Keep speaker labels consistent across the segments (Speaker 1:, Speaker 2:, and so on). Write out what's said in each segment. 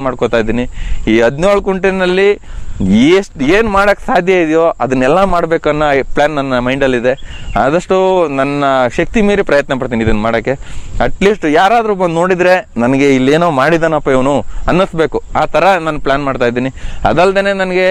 Speaker 1: ಮಾಡ್ಕೋತಾ ಇದ್ದೀನಿ. ಈ 17 ಕುಂಟೆನಲ್ಲಿ ಏನು ಮಾಡೋಕ್ಕೆ ಸಾಧ್ಯ ಇದೆಯೋ ಅದನ್ನೆಲ್ಲ ಮಾಡ್ಬೇಕನ್ನೋ ಪ್ಲ್ಯಾನ್ ನನ್ನ ಮೈಂಡಲ್ಲಿದೆ. ಆದಷ್ಟು ನನ್ನ ಶಕ್ತಿ ಮೀರಿ ಪ್ರಯತ್ನ ಪಡ್ತೀನಿ ಇದನ್ನು ಮಾಡೋಕ್ಕೆ. ಅಟ್ಲೀಸ್ಟ್ ಯಾರಾದರೂ ಬಂದು ನೋಡಿದರೆ ನನಗೆ ಇಲ್ಲೇನೋ ಮಾಡಿದಾನಪ್ಪ ಇವನು ಅನ್ನಿಸ್ಬೇಕು, ಆ ಥರ ನಾನು ಪ್ಲ್ಯಾನ್ ಮಾಡ್ತಾ ಇದ್ದೀನಿ. ಅದಲ್ದೇ ನನಗೆ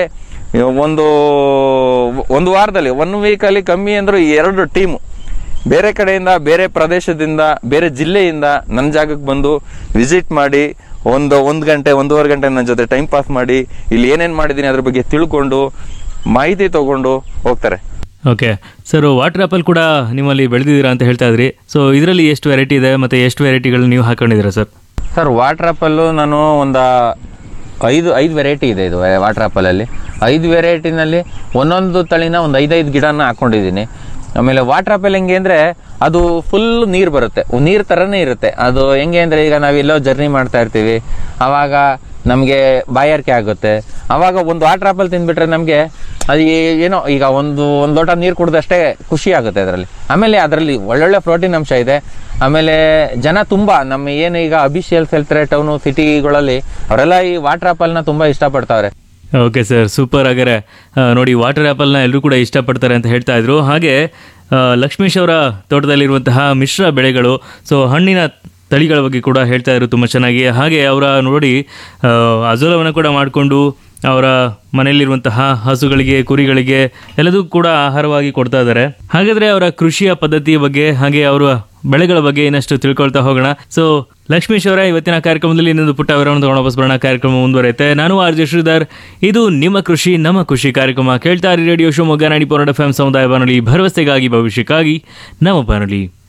Speaker 1: ಒಂದು ವಾರದಲ್ಲಿ 1 ವೀಕಲ್ಲಿ ಕಮ್ಮಿ ಅಂದರೂ 2 ಟೀಮು ಬೇರೆ ಕಡೆಯಿಂದ, ಬೇರೆ ಪ್ರದೇಶದಿಂದ, ಬೇರೆ ಜಿಲ್ಲೆಯಿಂದ ನನ್ನ ಜಾಗಕ್ಕೆ ಬಂದು ವಿಸಿಟ್ ಮಾಡಿ ಒಂದು ಗಂಟೆ 1.5 ಗಂಟೆ ನನ್ನ ಜೊತೆ ಟೈಮ್ ಪಾಸ್ ಮಾಡಿ ಇಲ್ಲಿ ಏನೇನು ಮಾಡಿದ್ದೀನಿ ಅದ್ರ ಬಗ್ಗೆ ತಿಳ್ಕೊಂಡು ಮಾಹಿತಿ ತಗೊಂಡು ಹೋಗ್ತಾರೆ.
Speaker 2: ಓಕೆ ಸರ್, ವಾಟರ್ ಆ್ಯಪಲ್ ಕೂಡ ನಿಮ್ಮಲ್ಲಿ ಬೆಳೆದಿದ್ದೀರಾ ಅಂತ ಹೇಳ್ತಾ ಇದ್ರಿ. ಸೊ ಇದರಲ್ಲಿ ಎಷ್ಟು ವೆರೈಟಿ ಇದೆ ಮತ್ತು ಎಷ್ಟು ವೆರೈಟಿಗಳು ನೀವು ಹಾಕೊಂಡಿದ್ದೀರಾ ಸರ್?
Speaker 1: ಸರ್, ವಾಟರ್ ಆ್ಯಪಲ್ಲು ನಾನು ಒಂದು ಐದು ವೆರೈಟಿ ಇದೆ. ಇದು ವಾಟರ್ ಆ್ಯಪಲಲ್ಲಿ 5 ವೆರೈಟಿನಲ್ಲಿ ಒಂದೊಂದು ತಳಿನ ಒಂದು 5 ಗಿಡನ ಹಾಕ್ಕೊಂಡಿದ್ದೀನಿ. ಆಮೇಲೆ ವಾಟರ್ ಆ್ಯಪಲ್ ಹೆಂಗೆ ಅಂದರೆ ಅದು ಫುಲ್ ನೀರು ಬರುತ್ತೆ, ನೀರು ಥರನೇ ಇರುತ್ತೆ. ಅದು ಹೆಂಗೆ ಅಂದರೆ ಈಗ ನಾವೆಲ್ಲೋ ಜರ್ನಿ ಮಾಡ್ತಾ ಇರ್ತೀವಿ, ಆವಾಗ ನಮಗೆ ಬಾಯಾರಿಕೆ ಆಗುತ್ತೆ. ಆವಾಗ ಒಂದು ವಾಟರ್ ಆ್ಯಪಲ್ ತಿಂದುಬಿಟ್ರೆ ನಮಗೆ ಅದು ಏನೋ ಈಗ ಒಂದು ಲೋಟ ನೀರು ಕುಡಿದಷ್ಟೇ ಖುಷಿ ಆಗುತ್ತೆ ಅದರಲ್ಲಿ. ಆಮೇಲೆ ಅದರಲ್ಲಿ ಒಳ್ಳೊಳ್ಳೆ ಪ್ರೋಟೀನ್ ಅಂಶ ಇದೆ. ಆಮೇಲೆ ಜನ ತುಂಬ ನಮ್ಮ ಏನು ಈಗ ಅಫಿಷಿಯಲ್ಸ್ ಹೇಳ್ತಾರೆ ಟೌನು ಸಿಟಿಗಳಲ್ಲಿ ಅವರೆಲ್ಲ ಈ ವಾಟರ್ ಆ್ಯಪಲ್ನ ತುಂಬ ಇಷ್ಟಪಡ್ತಾವ್ರೆ.
Speaker 2: Okay sir, super. ಹಾಗಾರೆ ನೋಡಿ, ವಾಟರ್ ಆ್ಯಪಲ್ನ ಎಲ್ಲರೂ ಕೂಡ ಇಷ್ಟಪಡ್ತಾರೆ ಅಂತ ಹೇಳ್ತಾ ಇದ್ರು. ಹಾಗೆ ಲಕ್ಷ್ಮೀಶ್ ಅವರ ತೋಟದಲ್ಲಿರುವಂತಹ ಮಿಶ್ರ ಬೆಳೆಗಳು, ಸೊ ಹಣ್ಣಿನ ತಳಿಗಳ ಬಗ್ಗೆ ಕೂಡ ಹೇಳ್ತಾ ಇದ್ರು ತುಂಬ ಚೆನ್ನಾಗಿ. ಹಾಗೆ ಅವರ ನೋಡಿ ಅಜೋಲವನ್ನು ಕೂಡ ಮಾಡಿಕೊಂಡು ಅವರ ಮನೆಯಲ್ಲಿರುವಂತಹ ಹಸುಗಳಿಗೆ, ಕುರಿಗಳಿಗೆ ಎಲ್ಲದೂ ಕೂಡ ಆಹಾರವಾಗಿ ಕೊಡ್ತಾ ಇದ್ದಾರೆ. ಹಾಗಾದರೆ ಅವರ ಕೃಷಿಯ ಪದ್ಧತಿಯ ಬಗ್ಗೆ, ಹಾಗೆ ಅವರ ಬೆಳೆಗಳ ಬಗ್ಗೆ ಇನ್ನಷ್ಟು ತಿಳ್ಕೊಳ್ತಾ ಹೋಗೋಣ. ಸೊ ಲಕ್ಷ್ಮೀಶ್ ಅವರ ಇವತ್ತಿನ ಕಾರ್ಯಕ್ರಮದಲ್ಲಿ ಇನ್ನೊಂದು ಪುಟ್ಟ ವಿವರವನ್ನು ತಗೊಂಡು ವಾಪಸ್ ಬರೋಣ. ಕಾರ್ಯಕ್ರಮ ಮುಂದುವರೆಯುತ್ತೆ. ನಾನು RJ ಶ್ರೀಧರ್. ಇದು ನಿಮ್ಮ ಕೃಷಿ ನಮ್ಮ ಖುಷಿ ಕಾರ್ಯಕ್ರಮ. ಕೇಳ್ತಾ ಇರಿ ರೇಡಿಯೋ ಶಿವಮೊಗ್ಗ 90.4 FM ಸಮುದಾಯ ಬಾನುಲಿ, ಭರವಸೆಗಾಗಿ ಭವಿಷ್ಯಕ್ಕಾಗಿ ನಮ್ಮ ಬಾನುಲಿ.